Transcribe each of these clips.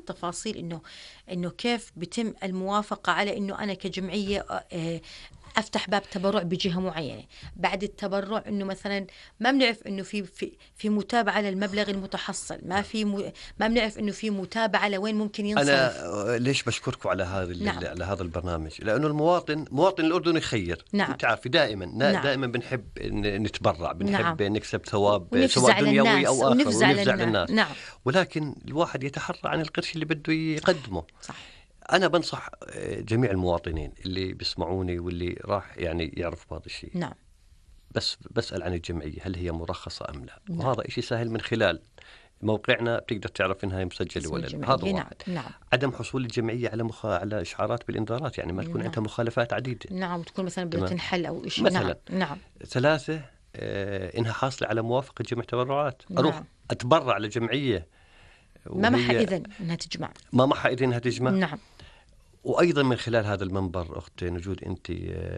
التفاصيل إنه كيف بتم الموافقة على إنه أنا كجمعية أفتح باب تبرع بجهة معينة. بعد التبرع إنه مثلا ما بنعرف إنه في متابعة للمبلغ المتحصل، ما بنعرف إنه في متابعة لوين ممكن ينصرف. أنا ليش بشكركم على هذا نعم. على هذا البرنامج؟ لأنه مواطن الأردن يخير. نعم. أنت عارفي دائما نعم. دائما بنحب نتبرع، بنحب نعم. نكسب ثواب ونفزع سواء دنيوي أو آخر، ونفزع للناس. نعم. ولكن الواحد يتحرى عن القرش اللي بده يقدمه. صح. أنا بنصح جميع المواطنين اللي بيسمعوني واللي راح يعني يعرفوا هذا الشيء. نعم. بس بسأل عن الجمعية هل هي مرخصة أم لا. نعم. وهذا إشي سهل من خلال موقعنا، بتقدر تعرف إنها مسجلة ولا لا. هذا نعم. واحد. نعم. عدم حصول الجمعية على إشعارات بالإنذارات، يعني ما تكون نعم. عندها مخالفات عديدة. نعم. وتكون مثلا بدها تنحل أو شيء مثلا. نعم. نعم. 3 إنها حاصلة على موافقة جمع تبرعات. نعم. أروح أتبرع لجمعية ما معها إذن إنها تجمع. ما معها إذن إنها تجمع. نعم. وأيضا من خلال هذا المنبر أخت نجود، أنت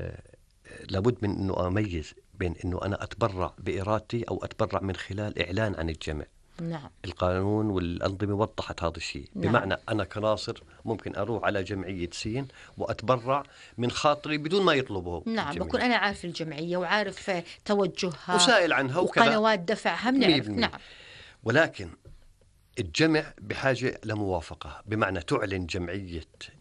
لابد من أنه أميز بين أنه أنا أتبرع بإرادتي أو أتبرع من خلال إعلان عن الجمع. نعم. القانون والأنظمة وضحت هذا الشيء. نعم. بمعنى أنا كناصر ممكن أروح على جمعية سين وأتبرع من خاطري بدون ما يطلبه. نعم. بكون أنا عارف الجمعية وعارف توجهها وسائل عنها وقنوات دفعها بنعرف. نعم. ولكن الجمع بحاجة لموافقة، بمعنى تعلن جمعية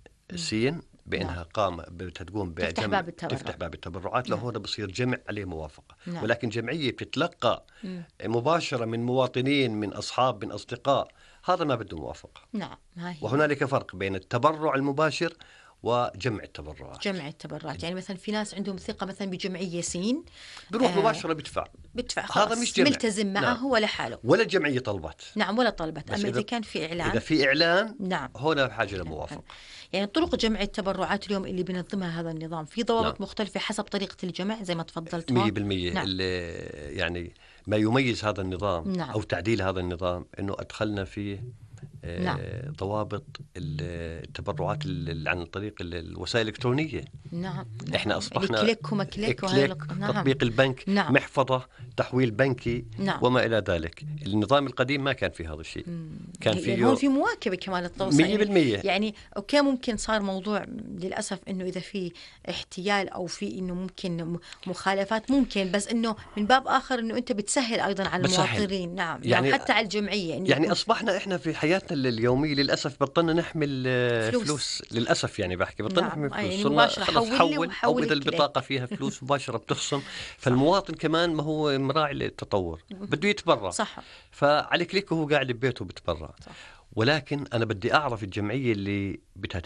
سين بأنها تقوم تفتح باب التبرعات. نعم. لهون بصير جمع عليه موافقة. نعم. ولكن جمعية بتتلقى مباشرة من مواطنين، من أصحاب، من أصدقاء، هذا ما بده موافقة. نعم. وهنالك فرق بين التبرع المباشر وجمع التبرعات. جمع التبرعات يعني مثلا في ناس عندهم ثقة مثلا بجمعية سين، بروح مباشرة بدفع هذا مش جمع ملتزم معه. نعم. ولا حاله ولا الجمعية طلبت. نعم ولا طلبت. أما إذا كان في إعلان، إذا في إعلان نعم هنا بحاجة لموافقة. يعني طرق جمع التبرعات اليوم اللي بنظمها هذا النظام في ضوابط نعم. مختلفة حسب طريقة الجمع زي ما تفضلت 100%. نعم. يعني ما يميز هذا النظام نعم. أو تعديل هذا النظام إنه أدخلنا فيه نعم. ضوابط التبرعات عن طريق الوسائل الإلكترونية. نعم. إحنا أصبحنا كليك وما كليك نعم. تطبيق البنك. نعم. محفظة، تحويل بنكي. نعم. وما إلى ذلك. النظام القديم ما كان في هذا الشيء. كان يعني هون في مواكبة كمان للتوسع 100%. يعني أوكي ممكن صار موضوع للأسف إنه إذا في احتيال أو في إنه ممكن مخالفات ممكن، بس إنه من باب آخر إنه أنت بتسهل أيضا على المواطنين. نعم. يعني حتى على الجمعية يعني أصبحنا إحنا في حياتنا اليومية للأسف بطلنا نحمل فلوس. للأسف يعني بحكي بطلنا نحمل فلوس. يعني مباشرة حول أو إذا البطاقة فيها فلوس مباشرة بتخصم. فالمواطن كمان ما هو مراعي للتطور، بده يتبرع. صح. فعلى كليك وهو قاعد ببيته بتبرع. صح. ولكن أنا بدي أعرف الجمعية اللي بدها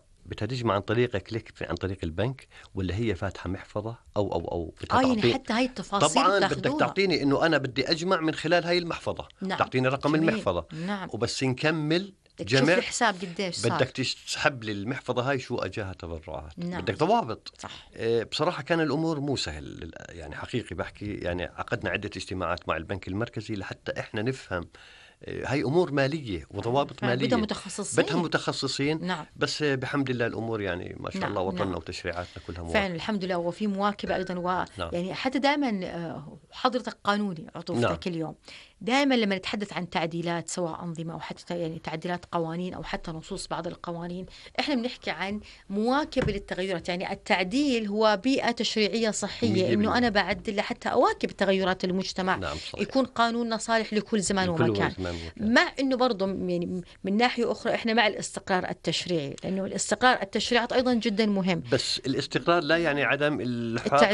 تجمع عن طريق كليك عن طريق البنك، ولا هي فاتحة محفظة أو يعني حتى هاي التفاصيل طبعا بدك تعطيني إنه أنا بدي أجمع من خلال هاي المحفظة. نعم. تعطيني رقم جميل. المحفظة. نعم. وبس نكمل جمع تشوف الحساب قديش صار. بدك تسحب لي المحفظة هاي شو أجاها تبرعات. نعم. بدك ضوابط. صح. بصراحة كان الأمور مو سهل يعني حقيقي بحكي. يعني عقدنا عدة اجتماعات مع البنك المركزي لحتى إحنا نفهم هاي أمور مالية وضوابط مالية بدها متخصصين. نعم. بس بحمد الله الأمور يعني ما شاء نعم. الله وطننا. نعم. وتشريعاتنا كلها مواكبة فعلا الحمد لله. وفي مواكبة أيضا نعم. يعني حتى دائما حضرتك قانوني عطوفتك. نعم. اليوم دائما لما نتحدث عن تعديلات سواء أنظمة أو حتى يعني تعديلات قوانين أو حتى نصوص بعض القوانين، إحنا بنحكي عن مواكبة للتغيرات. يعني التعديل هو بيئة تشريعية صحية، إنه أنا بعدل لحتى أواكب تغيرات المجتمع. نعم. يكون قانوننا صالح لكل زمان ومكان. مع إنه برضو يعني من ناحية أخرى إحنا مع الاستقرار التشريعي، لأنه الاستقرار التشريعات أيضا جدا مهم. بس الاستقرار لا يعني عدم الحاق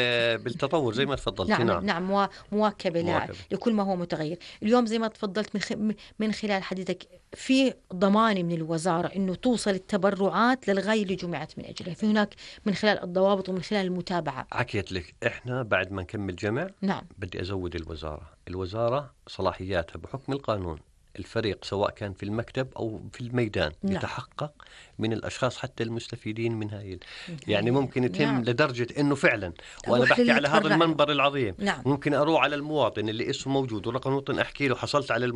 بالتطور زي ما تفضلت. نعم. نعم. مواكبة لكل ما هو متغير. اليوم زي ما تفضلت من خلال حديثك في ضمان من الوزارة إنه توصل التبرعات للغاية اللي جمعت من أجلها. في هناك من خلال الضوابط ومن خلال المتابعة. حكيت لك إحنا بعد ما نكمل جمع. نعم. بدي أزود الوزارة صلاحياتها بحكم القانون. الفريق سواء كان في المكتب أو في الميدان. نعم. يتحقق من الأشخاص حتى المستفيدين من هاي يعني ممكن يتم. نعم. لدرجة إنه فعلا وأنا بحكي على هذا المنبر العظيم. نعم. ممكن أروح على المواطن اللي اسمه موجود ورقم وطن أحكي له حصلت على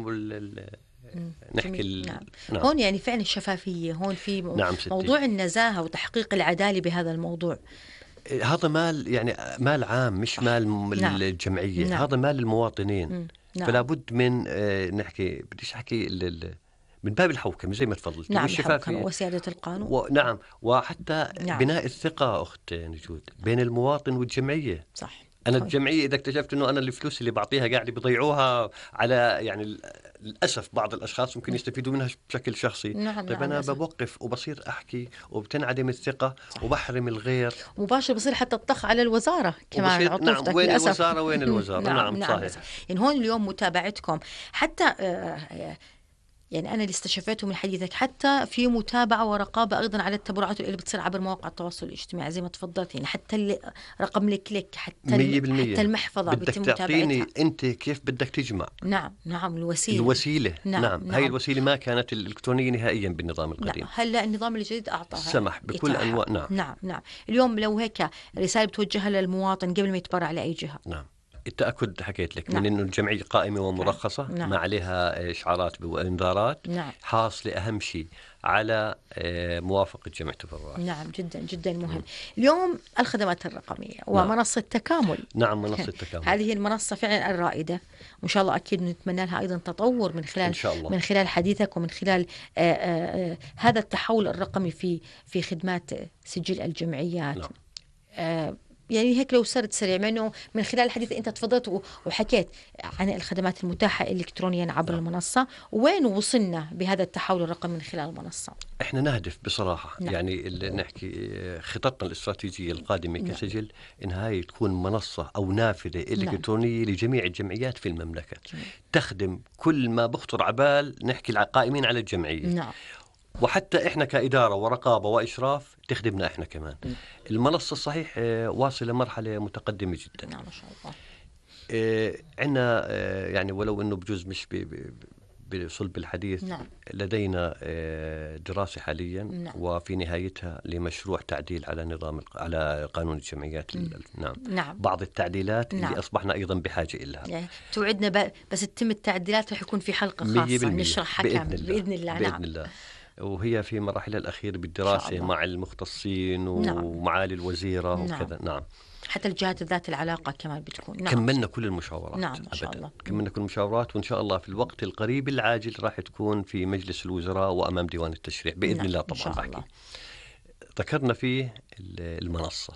نحكي نعم. نعم. هون يعني فعلا الشفافية هون في نعم موضوع النزاهة وتحقيق العدالة بهذا الموضوع. هذا مال يعني مال عام مش مال نعم. الجمعية. نعم. هذا مال المواطنين. نعم. فلا بد من نحكي بديش أحكي من باب الحوكمة زي ما تفضلت. نعم، الحوكمة وسيادة القانون. نعم، وحتى نعم. بناء الثقة أخت نجود بين المواطن والجمعية. صح. أنا الجمعية إذا اكتشفت إنه أنا الفلوس اللي بعطيها قاعد بيضيعوها على يعني للأسف بعض الأشخاص ممكن يستفيدوا منها بشكل شخصي. نعم. طيب أنا بوقف وبصير أحكي وبتنعدم الثقة. صح. وبحرم الغير مباشر. بصير حتى الضغط على الوزارة كمان. نعم. وين للأسف. الوزارة وين الوزارة. نعم. صحيح. يعني هون اليوم متابعتكم حتى يعني أنا اللي استشفيته من حديثك حتى في متابعة ورقابة أيضا على التبرعات اللي بتصير عبر مواقع التواصل الاجتماعي زي ما تفضلت. يعني حتى رقم الكليك حتى المحفظة بدك تعطيني أنت كيف بدك تجمع. نعم. الوسيلة. نعم. هاي الوسيلة ما كانت الإلكترونية نهائيا بالنظام القديم. هلا النظام الجديد أعطاها سمح بكل أنواع. نعم. اليوم لو هيك رسالة بتوجهها للمواطن قبل ما يتبرع لأي جهة. نعم. التأكد حكيت لك من إنه الجمعية قائمة ومرخصة. ما عليها إشعارات وإنذارات. حاصلة أهم شيء على موافقة جمع التبرعات. نعم، جدا مهم. اليوم الخدمات الرقمية ومنصة تكامل. نعم، منصة تكامل هذه المنصة فعلا الرائدة، وإن شاء الله أكيد نتمنى لها أيضا تطور من خلال حديثك ومن خلال هذا التحول الرقمي في خدمات سجل الجمعيات. يعني هيك لو صرت سريع منه من خلال الحديث أنت تفضلت وحكيت عن الخدمات المتاحة إلكترونيا عبر المنصة، وين وصلنا بهذا التحول الرقمي من خلال المنصة؟ إحنا نهدف بصراحة يعني اللي نحكي خططنا الاستراتيجية القادمة كسجل إن هاي تكون منصة أو نافذة إلكترونية لجميع الجمعيات في المملكة. تخدم كل ما بخطر عبال نحكي قائمين على الجمعية. وحتى إحنا كإدارة ورقابة وإشراف تخدمنا إحنا كمان. المنصة صحيح واصلة مرحلة متقدمة جدا. ما شاء الله. عندنا يعني ولو إنه بجوز مش بصلب الحديث. لدينا دراسة حاليا وفي نهايتها لمشروع تعديل على قانون الجمعيات. بعض التعديلات اللي أصبحنا أيضا بحاجة إلها. يعني توعدنا بس تتم التعديلات رح يكون في حلقة خاصة نشرحها كامل بإذن الله. وهي في مراحل الأخيرة بالدراسة مع المختصين ومعالي الوزيرة وكذا. حتى الجهات ذات العلاقة كمان بتكون. كملنا كل المشاورات. إن شاء الله. كملنا كل المشاورات، وإن شاء الله في الوقت القريب العاجل راح تكون في مجلس الوزراء وأمام ديوان التشريع بإذن الله. طبعا بحكي ذكرنا فيه المنصة.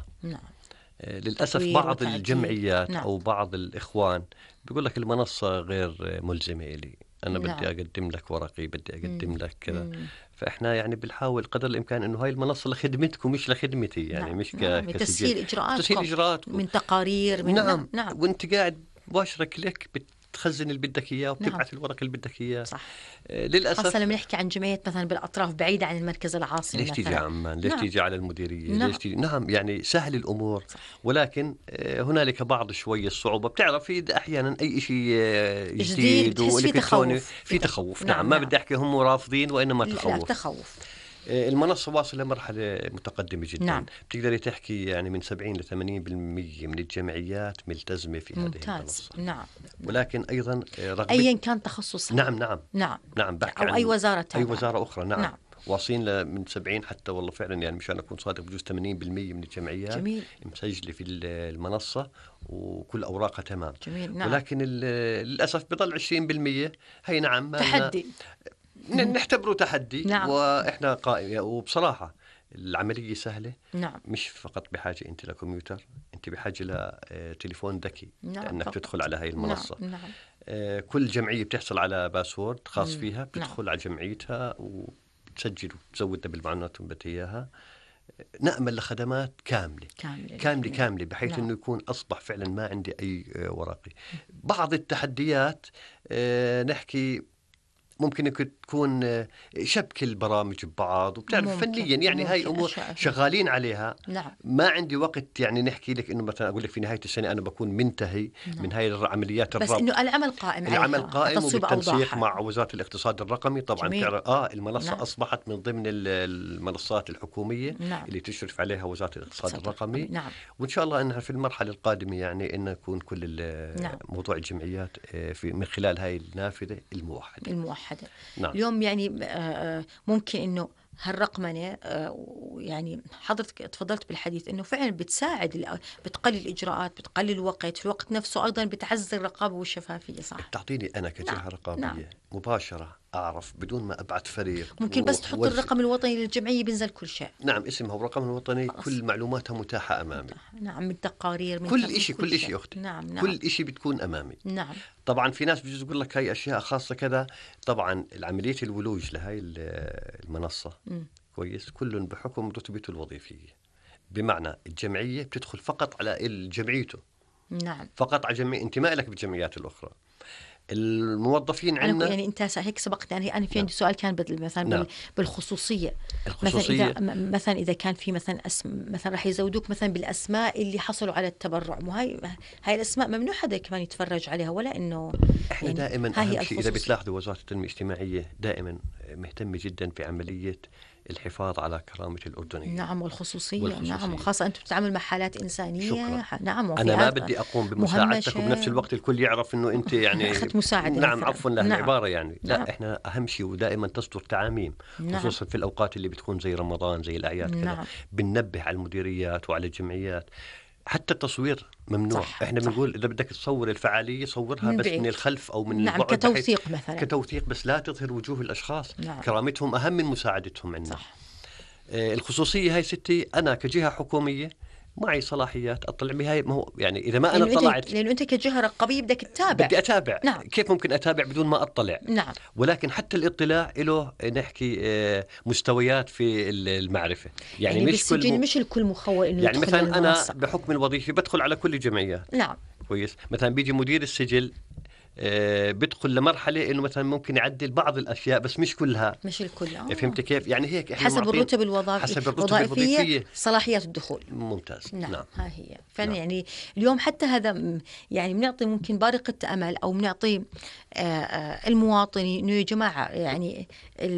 للأسف بعض الجمعيات أو بعض الإخوان بيقول لك المنصة غير ملزمة إلي، أنا بدي أقدم لك ورقي، بدي أقدم لك كذا. فإحنا يعني بنحاول قدر الإمكان إنه هاي المنصة لخدمتكم مش لخدمتي، يعني مش تسهيل إجراءاتكم من تقارير نعم. وأنت قاعد مباشرة كليك بتخزن اللي بدك إياه وبتبعث الورق اللي بدك إياه. صح. للأسف خاصة لما نحكي عن جمعيات مثلا بالأطراف بعيدة عن المركز العاصمي. ليش تيجي عمان؟ ليش تيجي على المديرية؟ ليش تيجي؟ يعني سهل الأمور. ولكن هنالك بعض شوية الصعوبة. بتعرفي أحيانا أي شيء جديد والإلكتروني في تخوف. ما بدي أحكي هم رافضين وإنما تخوف. المنصة واصلة لمرحلة متقدمة جدا. بتقدري تحكي يعني من 70 ل 80% من الجمعيات ملتزمة في هذه المنصة. ولكن أيضا أيا كان تخصصها. نعم. أو أي وزارة أي وزارة أخرى. نعم. واصلين من 70 حتى والله فعلا يعني مشان أكون صادق بجوز 80% من الجمعيات مسجلة في المنصة وكل أوراقها تمام. ولكن للأسف بضل 20% هي تحدي نعتبره تحدي. وإحنا قائمين. وبصراحة العملية سهلة. مش فقط بحاجة أنت لكمبيوتر، أنت بحاجة لتليفون ذكي لأنك تدخل على هاي المنصة. كل جمعية بتحصل على باسورد خاص فيها، بتدخل على جمعيتها وتسجل وتزودها بالمعلومات اللي بدك إياها. نأمل لخدمات كاملة بحيث أنه يكون أصبح فعلا ما عندي أي ورقي. بعض التحديات نحكي ممكن تكون شبك البرامج ببعض، وبتعرف فنيا يعني هاي أمور شغالين عليها. ما عندي وقت يعني نحكي لك إنه مثلا أقول لك في نهاية السنة أنا بكون منتهي من هاي العمليات الربط. بس إنه العمل قائم وبالتنسيق مع وزارة الاقتصاد الرقمي. طبعا تعرف المنصة أصبحت من ضمن المنصات الحكومية اللي تشرف عليها وزارة الاقتصاد الرقمي. وإن شاء الله أنها في المرحلة القادمة يعني إن يكون كل موضوع الجمعيات من خلال هاي النافذة الموحدة. اليوم يعني ممكن إنه هالرقمنة يعني حضرتك تفضلت بالحديث إنه فعلا بتساعد، بتقلل الإجراءات، بتقلل الوقت، في الوقت نفسه أيضا بتعزز الرقابة والشفافية. صح. تعطيني أنا كجهة رقابية مباشرة أعرف بدون ما أبعت فريق. ممكن بس تحط الرقم الوطني للجمعية بينزل كل شيء. نعم، اسمها والرقم الوطني، كل معلوماتها متاحة أمامي. نعم، من التقارير، من كل شيء أختي. نعم. كل شيء بتكون أمامي. نعم. طبعا في ناس بيجوز يقول لك هاي أشياء خاصة كذا. طبعا العملية الولوج لهاي المنصة كويس كلهم بحكم رتبته الوظيفية، بمعنى الجمعية بتدخل فقط على جمعيته. نعم. فقط على جمعية، انت ما لك بالجمعيات الأخرى. الموظفين عندنا يعني انت هيك سبقت، يعني انا في عندي سؤال كان مثلا بالخصوصيه. الخصوصية مثلا اذا كان في مثلا مثلا راح يزودوك مثلا بالاسماء اللي حصلوا على التبرع، مو هاي الاسماء ممنوع حدا كمان يتفرج عليها، ولا انه احنا يعني دائما اهم شيء اذا بتلاحظوا وزارة التنمية الاجتماعية دائما مهتمة جدا في عملية الحفاظ على كرامة الأردنيين. نعم، والخصوصية. نعم، وخاصة أنتم بتتعامل مع حالات إنسانية. شكرا. نعم. أنا ما بدي أقوم بمساعدتك وبنفس الوقت الكل يعرف إنه أنت يعني أخذت مساعدة. نعم، عفوا له العبارة يعني. نعم. لا، إحنا أهم شيء ودائما تصدر تعاميم. نعم. خصوصا في الأوقات اللي بتكون زي رمضان، زي الأعياد كذا. نعم. بننبه على المديريات وعلى الجمعيات. حتى التصوير ممنوع. احنا بنقول اذا بدك تصور الفعاليه صورها بس من الخلف او من البعد. كتوثيق مثلا، كتوثيق، بس لا تظهر وجوه الاشخاص. نعم. كرامتهم اهم من مساعدتهم عندنا. الخصوصية هاي ستي، أنا كجهة حكومية معي صلاحيات أطلع بهاي. ما هو يعني إذا ما أنا طلعت، لأنه أنت كجهة رقابية بدك تتابع. بدي أتابع. نعم. كيف ممكن أتابع بدون ما أطلع؟ نعم. ولكن حتى الإطلاع له نحكي مستويات في المعرفة. يعني مش الكل مخول إنه يعني يدخل مثلا أنا بحكم الوظيفة بدخل على كل الجمعيات. نعم. كويس. مثلا بيجي مدير السجل بدخل لمرحلة إنه مثلا ممكن يعدل بعض الأشياء بس مش كلها. مش الكل. فهمت كيف؟ يعني هيك حسب الرتب الوظيفية صلاحيات الدخول. ممتاز. نعم. ها هي فعلا. نعم. يعني اليوم حتى هذا يعني بنعطي ممكن بارقة أمل، أو بنعطي المواطنين إنه يا جماعة يعني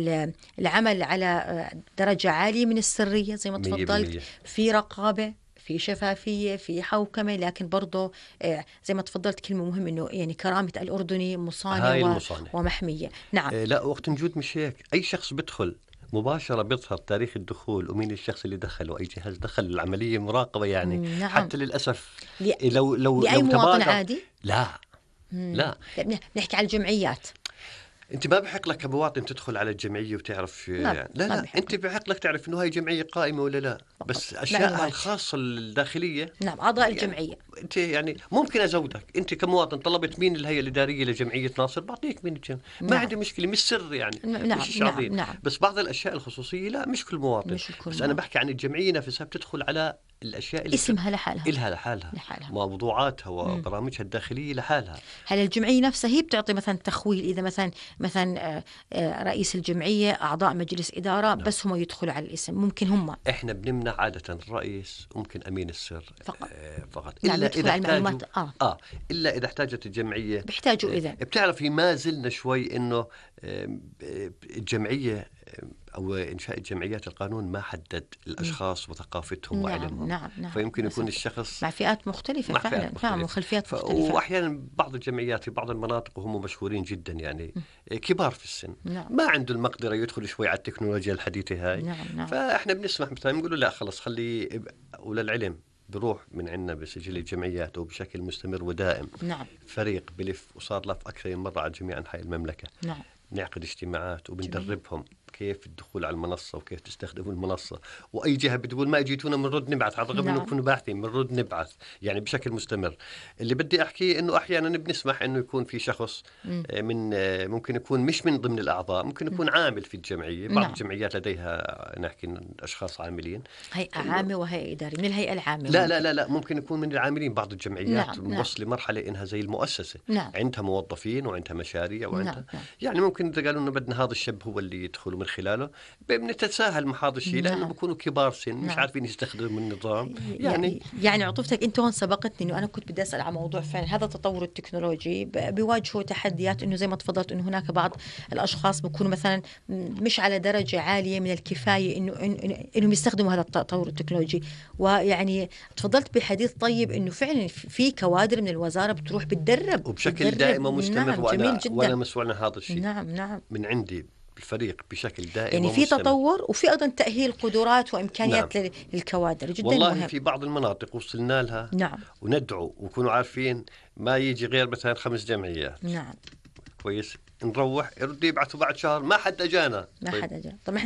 العمل على درجة عالية من السرية زي ما تفضلت، في رقابة، في شفافية، في حوكمة، لكن برضه زي ما تفضلت كلمة مهمة إنه يعني كرامة الأردني مصانة ومحمية. نعم. لا، وقت نجود مش هيك. أي شخص بدخل مباشرة بيظهر تاريخ الدخول ومين الشخص اللي دخل وأي جهاز دخل. العملية مراقبة يعني. نعم. حتى للأسف لو لأي مواطن عادي. لا. نحكي على الجمعيات. انت ما بحق لك كمواطن تدخل على الجمعيه وتعرف. لا انت بحق لك تعرف انه هاي جمعيه قائمه ولا لا. بس اشياء الخاصه الداخليه. نعم، اعضاء الجمعيه. انت يعني ممكن ازودك انت كمواطن طلبت مين الهيئه الاداريه لجمعيه ناصر بعطيك مين الجمعيه. ما عندي مشكله، مش سر يعني. مش عظيم. نعم. بس بعض الاشياء الخصوصيه لا، مش كل مواطن. بس انا بحكي عن الجمعيه نفسها بتدخل على الاشياء اللي اسمها لحالها. إلها لحالها. موضوعاتها وبرامجها الداخليه لحالها. هل الجمعيه نفسها هي بتعطي مثلا تخويل اذا مثلا رئيس الجمعيه، اعضاء مجلس اداره. نعم. بس هم يدخلوا على الاسم، ممكن هم. احنا بنمنع عاده الرئيس، ممكن امين السر فقط. الا اذا احتاجوا الا اذا احتاجت الجمعيه. بيحتاجوا. اذا بتعرفي ما زلنا شوي انه الجمعيه أو إنشاء الجمعيات القانون ما حدد الأشخاص وثقافتهم وعلمهم. نعم. فيمكن يكون الشخص مع فئات مختلفة فعلا. نعم، وخلفيات مختلفة. وأحيانا بعض الجمعيات في بعض المناطق وهم مشهورين جدا يعني كبار في السن. نعم. ما عنده المقدرة يدخل شوي على التكنولوجيا الحديثة هاي. نعم. فإحنا بنسمح مثلا نقول له لا خلص خلي وللعلم بروح من عندنا بسجل الجمعيات وبشكل مستمر ودائم. نعم. فريق بلف وصار لف أكثر من مرة على جميع أنحاء المملكة. نعم. نعقد اجتماعات وبندربهم كيف الدخول على المنصة وكيف تستخدموا المنصة. وأي جهة بتقول ما اجيتونا بنرد نبعث، على الرغم انه كنا باحثين بنرد نبعث يعني بشكل مستمر. اللي بدي احكيه انه احيانا بنسمح انه يكون في شخص من ممكن يكون مش من ضمن الاعضاء، ممكن يكون عامل في الجمعية. بعض الجمعيات لديها نحكي اشخاص عاملين، هيئة عامة وهيئة إدارية من الهيئة العامة. لا ممكن يكون من العاملين. بعض الجمعيات موصل لمرحلة انها زي المؤسسة. عندها موظفين وعندها مشاريع وعندها يعني ممكن اذا قالوا انه بدنا هذا الشاب هو اللي يدخل من خلاله بنتساهل مع هذا الشيء. لانه بيكونوا كبار سن مش عارفين يستخدموا النظام. يعني عطوفتك انت هون سبقتني انه انا كنت بدي اسال على موضوع فعلا هذا التطور التكنولوجي بيواجهوا تحديات. انه زي ما تفضلت انه هناك بعض الاشخاص بيكونوا مثلا مش على درجه عاليه من الكفايه انهم يستخدموا هذا التطور التكنولوجي. ويعني تفضلت بحديث طيب انه فعلا في كوادر من الوزاره بتروح بتدرب وبشكل دائم ومستمر. وانا مسؤول عن هذا الشيء. نعم. من عندي الفريق بشكل دائم يعني في تطور وفي أيضا تأهيل قدرات وإمكانيات للكوادر جدا والله مهم. في بعض المناطق وصلنا لها. نعم. وندعو وكونوا عارفين ما يجي غير مثلا 5 جمعيات. نعم. كويس. نروح يردوا يبعثوا بعد شهر ما حد اجانا. ما طيب. حد اجى. طب